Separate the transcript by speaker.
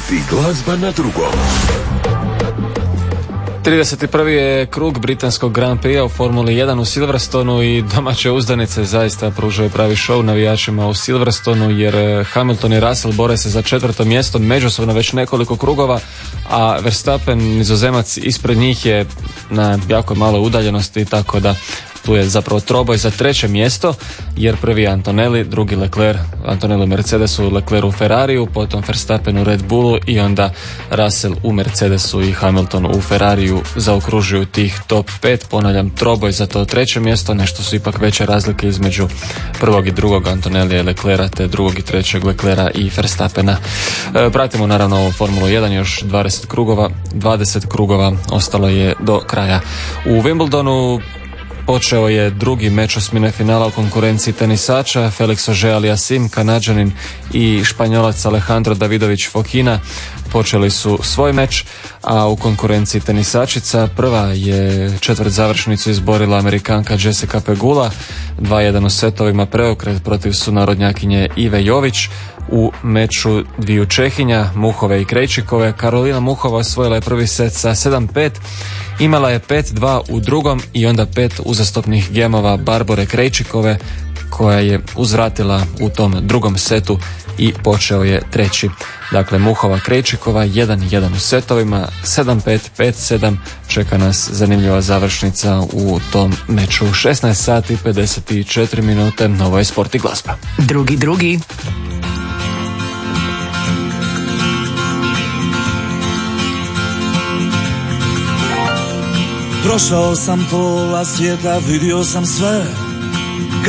Speaker 1: Sport i glazba na drugom.
Speaker 2: 31. je krug britanskog Grand Prix u Formuli 1 u Silverstonu i domaće uzdanice zaista pružaju pravi show navijačima u Silverstonu, jer Hamilton i Russell bore se za 4. mjesto međusobno već nekoliko krugova, a Verstappen, Nizozemac, ispred njih je na jako maloj udaljenosti, tako da tu je zapravo troboj za 3. mjesto, jer prvi je Antonelli, drugi Leclerc, Antonelli u Mercedesu, Leclerc u Ferrariju, potom Verstappen u Red Bullu i onda Russell u Mercedesu i Hamilton u Ferrariju zaokružuju tih top 5. Ponavljam, troboj za to 3. mjesto, nešto su ipak veće razlike između prvog i drugog Antonellija i Leclerca, te drugog i trećeg Leclerca i Verstappena. Pratimo naravno Formulu 1, još 20 krugova ostalo je do kraja. U Wimbledonu počeo je drugi meč osmine finala u konkurenciji tenisača. Felix Auger-Aliassime, Kanađanin, i Španjolac Alejandro Davidović Fokina počeli su svoj meč, a u konkurenciji tenisačica prva je četvrt završnicu izborila Amerikanka Jessica Pegula, 2-1 u setovima preokret protiv sunarodnjakinje Ive Jović. U meču dviju Čehinja, Muhove i Krejčikove, Karolina Muhova osvojila je prvi set sa 7-5, imala je 5-2 u drugom i onda 5 uzastopnih gemova Barbore Krejčikove, koja je uzvratila u tom drugom setu i počeo je treći. Dakle, Muhova Krejčikova 1-1 u setovima, 7-5, 5-7, čeka nas zanimljiva završnica u tom meču. 16 sati 54 minute, Novo je Sport i glazba.
Speaker 3: Drugi.
Speaker 4: Prošao sam pola svijeta, vidio sam sve.